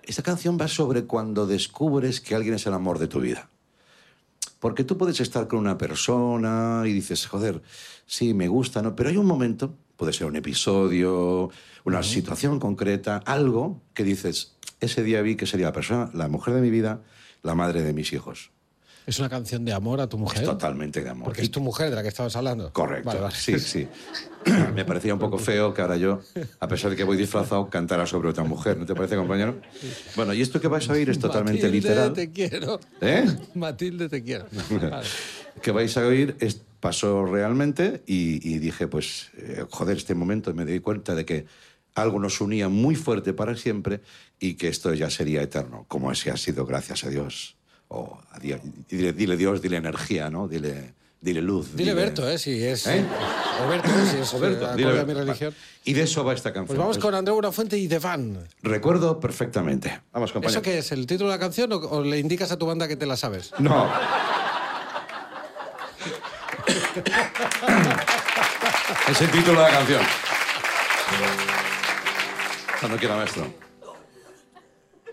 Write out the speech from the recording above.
Esta canción va sobre cuando descubres que alguien es el amor de tu vida. Porque tú puedes estar con una persona y dices, joder, sí, me gusta, ¿no? Pero hay un momento, puede ser un episodio, una situación concreta, algo que dices, ese día vi que sería la persona, la mujer de mi vida, la madre de mis hijos. ¿Es una canción de amor a tu mujer? Es totalmente de amor. Porque es tu mujer de la que estabas hablando. Correcto, Vale, vale. sí, sí. Me parecía un poco feo que ahora yo, a pesar de que voy disfrazado, cantara sobre otra mujer. ¿No te parece, compañero? Bueno, y esto que vais a oír es totalmente Matilde, literal. te quiero. ¿Eh? Matilde, te quiero. Vale. Que vais a oír pasó realmente y dije, pues, joder, este momento me di cuenta de que algo nos unía muy fuerte para siempre y que esto ya sería eterno, como ese ha sido, gracias a Dios. O a Dios. Dile Dios, dile energía, ¿no? Dile luz. Dile Berto, si es... ¿Eh? O Berto, si es Berto, acorde a mi religión. Y de eso va esta canción. Pues vamos con Andreu Buenafuente y The Van. Recuerdo perfectamente. Vamos, compañero. ¿Eso qué es? ¿El título de la canción o le indicas a tu banda que te la sabes? No. Es el título de la canción. Cuando quiera, maestro.